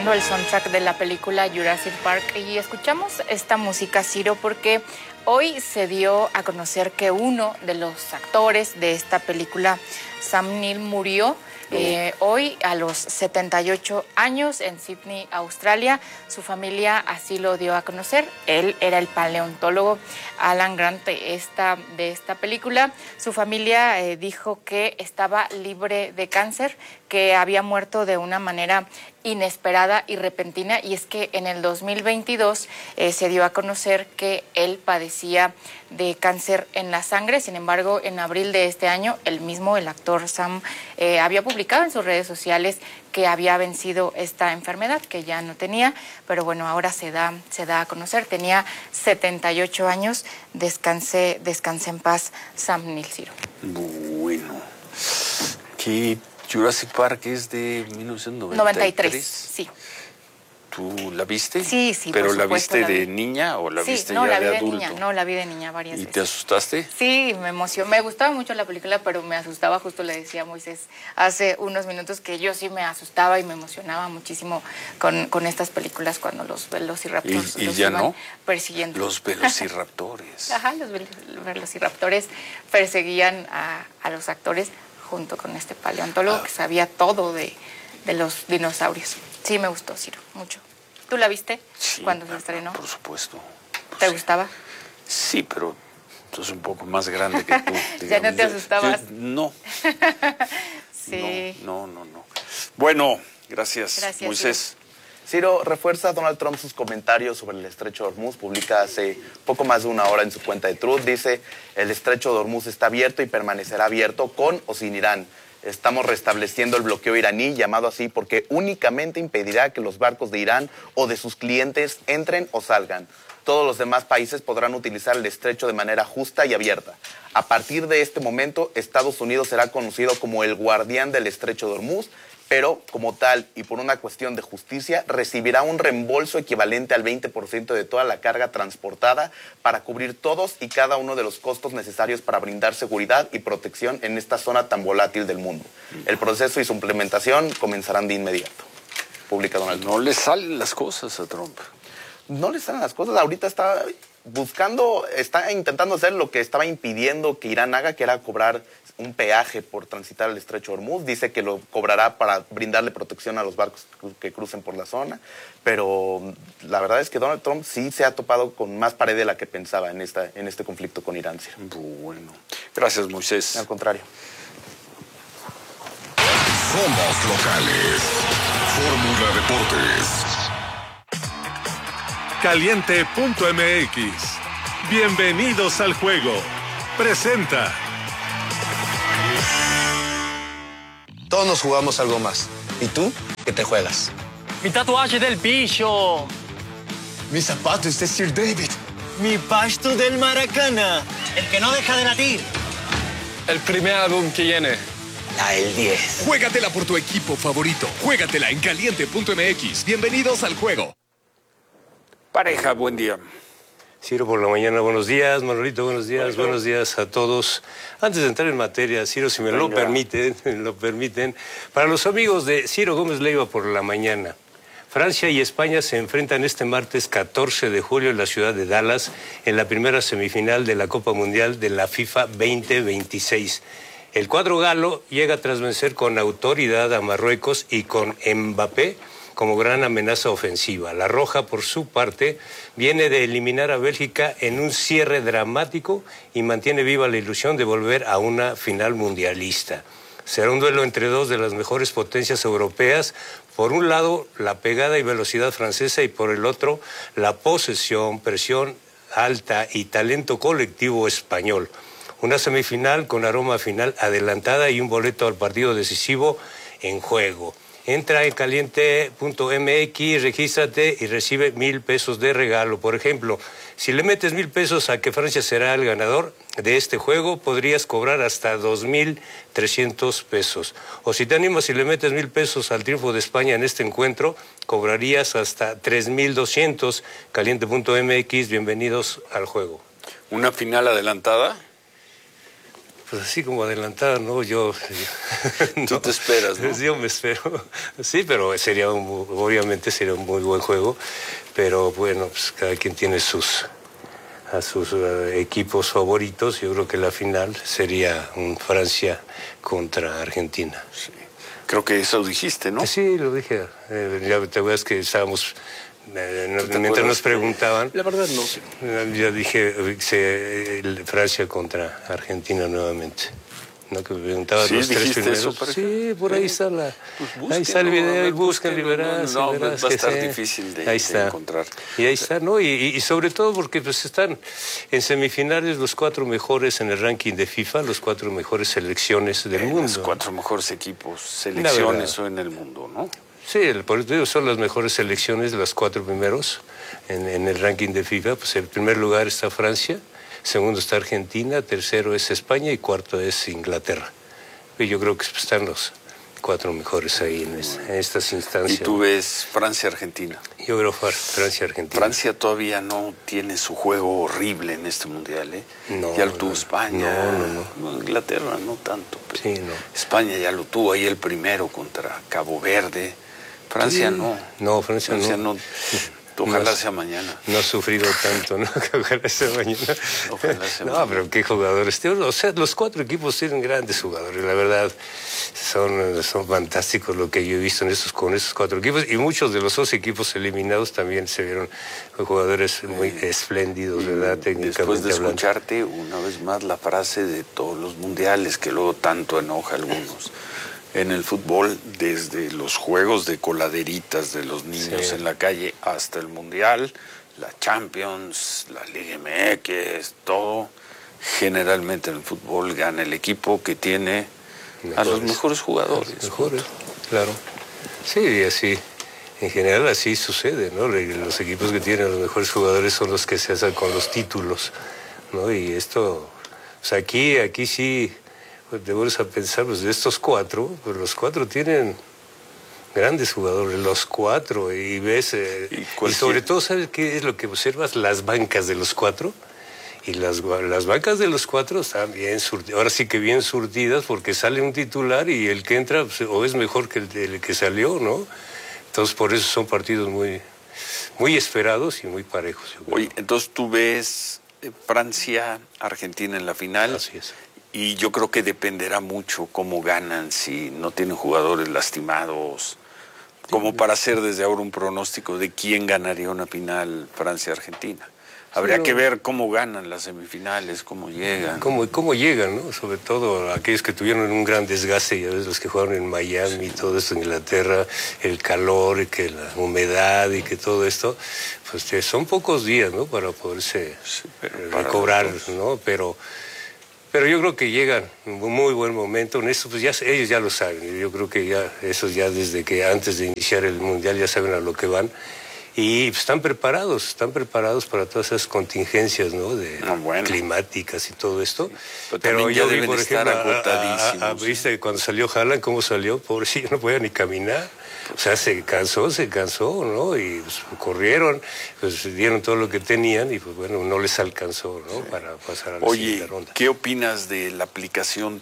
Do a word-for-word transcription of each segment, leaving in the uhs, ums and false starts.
escuchando el soundtrack de la película Jurassic Park y escuchamos esta música, Ciro, porque hoy se dio a conocer que uno de los actores de esta película, Sam Neill, murió. Eh, hoy a los setenta y ocho años en Sydney, Australia. Su familia así lo dio a conocer. Él era el paleontólogo Alan Grant de esta, de esta película. Su familia eh, dijo que estaba libre de cáncer, que había muerto de una manera inesperada y repentina, y es que en el dos mil veintidós eh, se dio a conocer que él padecía de cáncer en la sangre. Sin embargo, en abril de este año, el mismo, el actor Sam, eh, había publicado en sus redes sociales que había vencido esta enfermedad, que ya no tenía, pero bueno, ahora se da, se da a conocer. Tenía setenta y ocho años. Descanse, descanse en paz, Sam Neill, Ciro. Bueno, que Jurassic Park es de mil novecientos noventa y tres. noventa y tres, sí. ¿Tú la viste? Sí, sí, ¿Pero por la supuesto, viste la de vi. niña o la sí, viste no, ya la vi de de adulto? niña, no, la vi de niña varias ¿Y veces. te asustaste? Sí, me emocionó. Me gustaba mucho la película, pero me asustaba. Justo le decía a Moisés hace unos minutos que yo sí me asustaba y me emocionaba muchísimo con, con estas películas cuando los velociraptors ¿Y, y los ya iban no? persiguiendo. Los velociraptores. Ajá, los vel- velociraptores perseguían a, a los actores junto con este paleontólogo Ah. que sabía todo de, de los dinosaurios. Sí, me gustó, Ciro, mucho. ¿Tú la viste Sí, cuando se estrenó? por supuesto. Pues ¿Te sí. gustaba? Sí, pero tú eres un poco más grande que tú. ¿Ya no te Yo- asustabas? yo- no. Sí. No, no, no, no. Bueno, gracias, Gracias, Moisés. Ciro, refuerza Donald Trump sus comentarios sobre el estrecho de Hormuz. Publica hace poco más de una hora en su cuenta de Truth. Dice, el estrecho de Hormuz está abierto y permanecerá abierto con o sin Irán. Estamos restableciendo el bloqueo iraní, llamado así porque únicamente impedirá que los barcos de Irán o de sus clientes entren o salgan. Todos los demás países podrán utilizar el estrecho de manera justa y abierta. A partir de este momento, Estados Unidos será conocido como el guardián del estrecho de Hormuz, pero como tal y por una cuestión de justicia recibirá un reembolso equivalente al veinte por ciento de toda la carga transportada para cubrir todos y cada uno de los costos necesarios para brindar seguridad y protección en esta zona tan volátil del mundo. El proceso y su implementación comenzarán de inmediato. Publica Donald Trump. No le salen las cosas a Trump. No le salen las cosas. Ahorita está buscando, está intentando hacer lo que estaba impidiendo que Irán haga, que era cobrar un peaje por transitar el estrecho de Hormuz. Dice que lo cobrará para brindarle protección a los barcos que crucen por la zona, pero la verdad es que Donald Trump sí se ha topado con más pared de la que pensaba en, esta, en este conflicto con Irán. Ciro. Bueno, gracias, Moisés. Al contrario. Somos locales. Fórmula Deportes. Caliente punto M X. Bienvenidos al juego. Presenta. Todos nos jugamos algo más. ¿Y tú? ¿Qué te juegas? Mi tatuaje del bicho. Mis zapatos de Sir David. Mi pasto del Maracana. El que no deja de latir. El primer álbum que viene. La del diez. Juégatela por tu equipo favorito. Juégatela en caliente punto M X. Bienvenidos al juego. Pareja, buen día. Ciro por la mañana, buenos días. Manolito, buenos días. Bueno. Buenos días a todos. Antes de entrar en materia, Ciro, si me Venga. lo permiten, me lo permiten, para los amigos de Ciro Gómez Leiva por la mañana, Francia y España se enfrentan este martes catorce de julio en la ciudad de Dallas en la primera semifinal de la Copa Mundial de la FIFA veinte veintiséis. El cuadro galo llega tras vencer con autoridad a Marruecos y con Mbappé como gran amenaza ofensiva. La Roja, por su parte, viene de eliminar a Bélgica en un cierre dramático y mantiene viva la ilusión de volver a una final mundialista. Será un duelo entre dos de las mejores potencias europeas. Por un lado, la pegada y velocidad francesa y por el otro, la posesión, presión alta y talento colectivo español. Una semifinal con aroma final adelantada y un boleto al partido decisivo en juego. Entra en caliente punto M X, regístrate y recibe mil pesos de regalo. Por ejemplo, si le metes mil pesos a que Francia será el ganador de este juego, podrías cobrar hasta dos mil trescientos pesos. O si te animas y le metes mil pesos al triunfo de España en este encuentro, cobrarías hasta tres mil doscientos. caliente punto M X, bienvenidos al juego. ¿Una final adelantada? pues así como adelantada, ¿no? Yo... no, tú te esperas, ¿no? Yo me espero. Sí, pero sería un, obviamente sería un muy buen juego, pero bueno, pues cada quien tiene sus... a sus uh, equipos favoritos. Yo creo que la final sería un Francia contra Argentina. Sí. Creo que eso dijiste, ¿no? Sí, lo dije. Eh, ya te acuerdas que estábamos, eh, no, mientras nos preguntaban. La verdad no sé. Yo dije eh, Francia contra Argentina nuevamente. ¿No? Que me preguntaban sí, los tres primeros. Eso, para sí, por ahí está la, pues ahí está el video, y busquen, y verás, no, no, y verás va a que estar sí. difícil de, ahí de está. encontrar. Y ahí está, ¿no? Y, y sobre todo porque pues están en semifinales los cuatro mejores en el ranking de FIFA, los cuatro mejores selecciones del eh, mundo. Los cuatro mejores equipos, selecciones en el mundo, ¿no? Sí, el, por eso son las mejores selecciones, los cuatro primeros en, en el ranking de FIFA. Pues en primer lugar está Francia, segundo está Argentina, tercero es España y cuarto es Inglaterra. Y yo creo que están los cuatro mejores ahí en, es, en estas instancias. ¿Y tú ves Francia-Argentina? Yo creo Francia-Argentina. Francia todavía no tiene su juego horrible en este mundial, ¿eh? No, ya lo tuvo España. No, no, no. no Inglaterra no tanto. Pero sí, no. España ya lo tuvo ahí el primero contra Cabo Verde. Francia sí. no. No, Francia, Francia no. no. Ojalá no, sea mañana. No ha sufrido tanto, ¿no? Ojalá sea mañana. Ojalá sea no, mañana. pero qué jugadores. O sea, los cuatro equipos tienen grandes jugadores. La verdad, son, son fantásticos lo que yo he visto en estos, con estos cuatro equipos. Y muchos de los dos equipos eliminados también se vieron jugadores muy eh, espléndidos, ¿verdad? Técnicamente después de hablando. escucharte una vez más la frase de todos los mundiales que luego tanto enoja a algunos. En el fútbol, desde los juegos de coladeritas de los niños sí. en la calle hasta el Mundial, la Champions, la Liga M X, todo, generalmente en el fútbol gana el equipo que tiene mejores, a los mejores jugadores. Los mejores, claro. Sí, y así, en general así sucede, ¿no? Los equipos que tienen los mejores jugadores son los que se hacen con los títulos, ¿no? Y esto, o sea, aquí, aquí sí... te vuelves a pensar, pues de estos cuatro, pues los cuatro tienen grandes jugadores, los cuatro, y ves, eh, y, y sobre todo, ¿sabes qué es lo que observas? Las bancas de los cuatro, y las, las bancas de los cuatro están bien surtidas, ahora sí que bien surtidas, porque sale un titular y el que entra, pues, o es mejor que el, el que salió, ¿no? Entonces, por eso son partidos muy, muy esperados y muy parejos. Yo creo. Oye, entonces tú ves Francia, Argentina en la final. Así es. Y yo creo que dependerá mucho cómo ganan, si no tienen jugadores lastimados, como para hacer desde ahora un pronóstico de quién ganaría una final Francia-Argentina. Habría sí, que ver cómo ganan las semifinales, cómo llegan. Cómo, cómo llegan, ¿no? Sobre todo aquellos que tuvieron un gran desgaste, ya ves, los que jugaron en Miami, sí. todo esto en Inglaterra, el calor, y que la humedad y que todo esto, pues son pocos días, ¿no? Para poderse sí, para recobrar, ¿no? Pero... Pero yo creo que llegan en un muy buen momento. En eso, pues ya, ellos ya lo saben. Yo creo que ya, esos ya desde que antes de iniciar el Mundial ya saben a lo que van. Y pues, están preparados, están preparados para todas esas contingencias, ¿no? De no, bueno. climáticas y todo esto. Sí, pero, pero yo vi, por ejemplo, a, a, a, ¿viste cuando salió Haaland, cómo salió? Pobrecillo, no podía ni caminar. O sea, se cansó, se cansó, ¿no? Y pues, corrieron, pues dieron todo lo que tenían y pues bueno, no les alcanzó, ¿no? Sí. Para pasar a la Oye, siguiente ronda. ¿qué opinas de la aplicación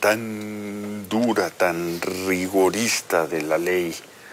tan dura, tan rigorista de la ley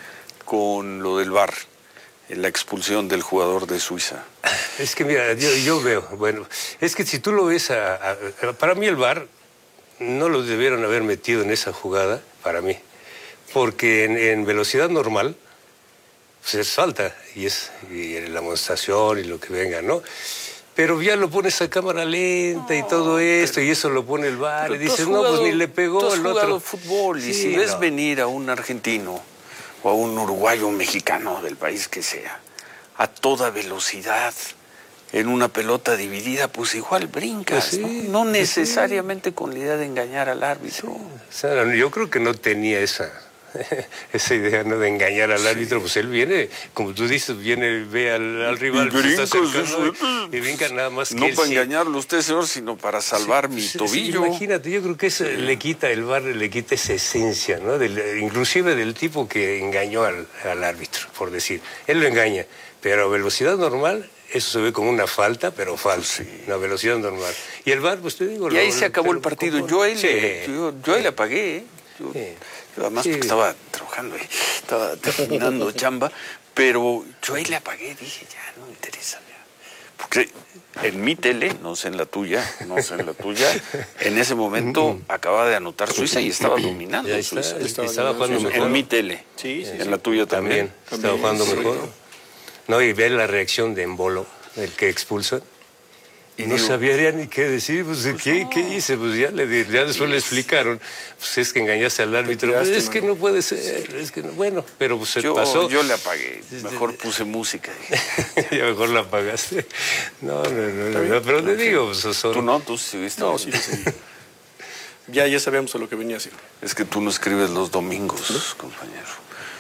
con lo del V A R? La expulsión del jugador de Suiza. Es que mira, yo, yo veo, bueno, es que si tú lo ves, a, a, a, para mí el V A R no lo debieron haber metido en esa jugada, para mí, porque en, en velocidad normal pues es falta y es y la amonestación y lo que venga, ¿no? Pero ya lo pones a cámara lenta y todo esto, pero, y eso lo pone el V A R y dices, jugado, no, pues ni le pegó tú has el jugado otro. Fútbol, y sí, si ves no. venir a un argentino o a un uruguayo, un mexicano, del país que sea, a toda velocidad, en una pelota dividida, pues igual brincas, pues sí, ¿no? No necesariamente sí. con la idea de engañar al árbitro. Sí. O sea, yo creo que no tenía esa, esa idea, ¿no? De engañar al sí. árbitro, pues él viene, como tú dices, viene, ve al, al rival, y brinca, se está acercando y, y brinca nada más que no él, para sí. engañarlo usted, señor, sino para salvar sí, mi sí, tobillo. Sí, imagínate, yo creo que eso sí. le quita el V A R, le quita esa esencia, ¿no? Del, inclusive del tipo que engañó al, al árbitro, por decir. Él lo engaña, pero a velocidad normal, eso se ve como una falta, pero falsa, sí. Una velocidad normal. Y el V A R, pues te digo... Y lo, ahí se acabó lo, el partido. Como... Yo ahí, sí. le, yo, yo ahí le apagué, ¿eh? Yo, sí. yo además sí. porque estaba trabajando ahí, estaba terminando chamba, pero yo ahí le apagué, dije, ya, no me interesa. Ya. Porque en mi tele, no sé en la tuya, no sé en la tuya, en ese momento acababa de anotar Suiza y estaba dominando ya está, Suiza. Estaba, estaba jugando Suiza. mejor. En mi tele, sí, sí, en sí. la tuya también. También, estaba jugando sí. mejor. No, y ver la reacción de Embolo, el que expulsan. Y no digo, sabía ni qué decir, pues, pues ¿qué, no. ¿qué hice? Pues ya, le, ya después sí. le explicaron, pues es que engañaste al árbitro, pues, es que no puede ser, es que no, bueno, pero pues se yo, pasó. Yo le apagué, mejor puse música. Ya mejor la apagaste. No, no, no, no, no pero te digo, pues son... ¿Tú no? ¿Tú sí viste? No, sí, sí. ya, ya sabíamos a lo que venía así. Es que tú no escribes los domingos, ¿no? Compañero.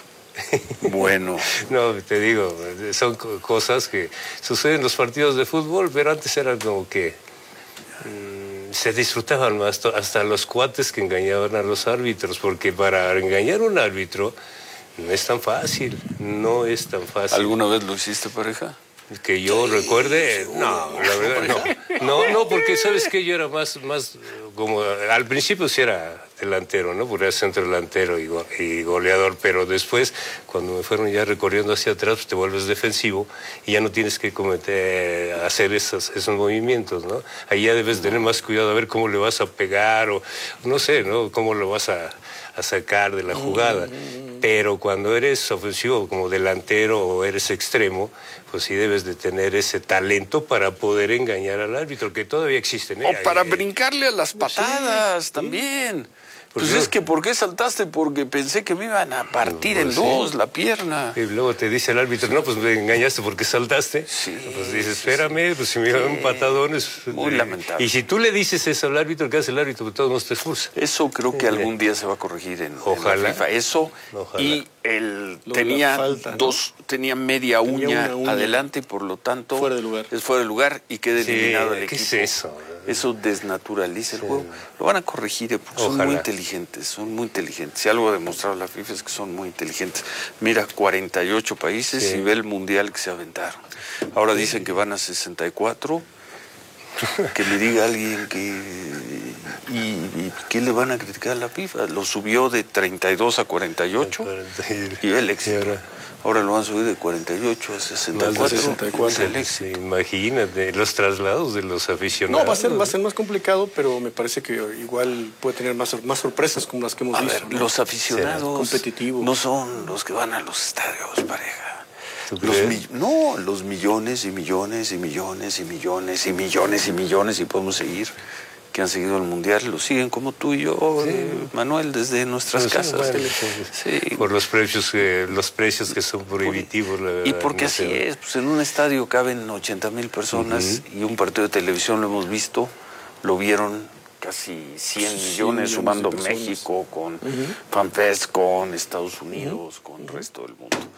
Bueno. No, te digo, son cosas que suceden en los partidos de fútbol, pero antes era como que mmm, se disfrutaban más, hasta los cuates que engañaban a los árbitros, porque para engañar a un árbitro no es tan fácil, no es tan fácil. ¿Alguna vez lo hiciste, pareja? Que yo sí, recuerde, no, la verdad no. No, no, porque sabes que yo era más, más como, al principio sí era delantero, ¿no? Porque era centro delantero y, go, y goleador, pero después, cuando me fueron ya recorriendo hacia atrás, pues te vuelves defensivo y ya no tienes que cometer, hacer esos, esos movimientos, ¿no? Ahí ya debes tener más cuidado a ver cómo le vas a pegar o, no sé, ¿no? Cómo lo vas a, a sacar de la jugada. Pero cuando eres ofensivo como delantero o eres extremo, pues sí debes de tener ese talento para poder engañar al árbitro, que todavía existe. ¿eh? O para brincarle a las patadas sí, también. Pues, pues es que, ¿por qué saltaste? Porque pensé que me iban a partir no, pues en dos sí. la pierna. Y luego te dice el árbitro, no, pues me engañaste porque saltaste. Sí. Pues dices, espérame, pues si me iban sí. patadones. Muy lamentable. Y si tú le dices eso al árbitro, ¿qué hace el árbitro? Pues todos nos te expulsa. Eso creo que algún día se va a corregir en, Ojalá. en la FIFA. Eso Ojalá. y él tenía falta, dos, ¿no? tenía media tenía uña, uña adelante y por lo tanto fuera de lugar. es fuera de lugar y queda sí, eliminado el ¿qué equipo. ¿Qué es eso? Eso desnaturaliza sí. el juego. Lo van a corregir porque Ojalá. son muy inteligentes, son muy inteligentes. Si algo ha demostrado la FIFA es que son muy inteligentes. Mira, cuarenta y ocho países sí. y ve el mundial que se aventaron. Ahora dicen que van a sesenta y cuatro. Que me diga alguien que... ¿Y, y qué le van a criticar a la FIFA? Lo subió de treinta y dos a cuarenta y ocho y el éxito. Ahora lo van a subir de cuarenta y ocho a sesenta y cuatro. sesenta y cuatro. El éxito. Imagínate, los traslados de los aficionados. No, va a ser, va a ser más complicado, pero me parece que igual puede tener más, más sorpresas como las que hemos a visto. Ver, ¿no? Los aficionados competitivos. No son los que van a los estadios, pareja. Los mi, no, los millones y millones y millones y millones y millones y millones y podemos seguir que han seguido el mundial, lo siguen como tú y yo, sí. Manuel, desde nuestras pues casas. Bueno, sí. Por los precios que, los precios que son prohibitivos. Por, la verdad, y porque no así sé. es, pues en un estadio caben ochenta mil personas uh-huh. y un partido de televisión lo hemos visto, lo vieron casi cien millones, sí, sumando México con uh-huh. FanFest, con Estados Unidos, uh-huh. con el resto del mundo.